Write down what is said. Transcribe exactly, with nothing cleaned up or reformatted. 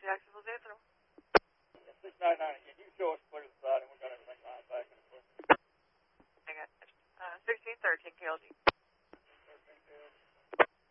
Jacksonville Central. six nine nine, can you show us clear to the side and we got everything lined back in the front? I got uh, sixteen thirteen K L D.